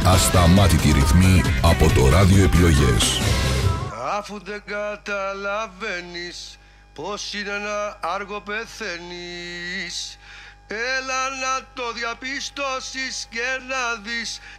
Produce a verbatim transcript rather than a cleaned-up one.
Ασταμάτητη ρυθμή από το ράδιο επιλογές. Αφού δεν καταλαβαίνεις πως είναι ένα άργο πεθαίνεις, έλα να το διαπιστώσεις και να δεις